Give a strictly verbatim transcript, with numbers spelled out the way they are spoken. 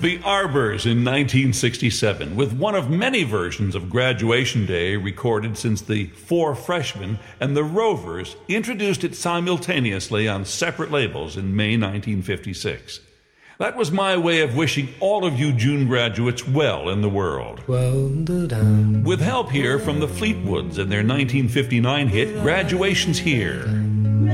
The Arbors in nineteen sixty-seven, with one of many versions of Graduation Day recorded since the Four Freshmen, and the Rovers introduced it simultaneously on separate labels in May nineteen fifty-six. That was my way of wishing all of you June graduates well in the world. With help here from the Fleetwoods and their nineteen fifty-nine hit Graduation's Here.